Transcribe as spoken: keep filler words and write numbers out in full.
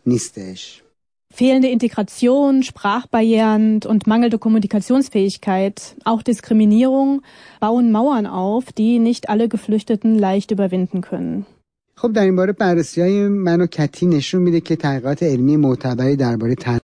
نیستش. Fehlende Integration, Sprachbarrieren und mangelnde Kommunikationsfähigkeit, auch Diskriminierung bauen Mauern auf, die nicht alle Geflüchteten leicht überwinden können. خب در این باره بررسی‌های من و کتی نشون میده که تحقیقات علمی معتبری درباره